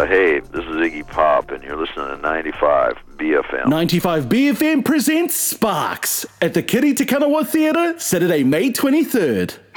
Hey, this is Iggy Pop, and you're listening to 95 BFM. 95 BFM presents Sparks at the Kiri Te Kanawa Theatre, Saturday, May 23rd.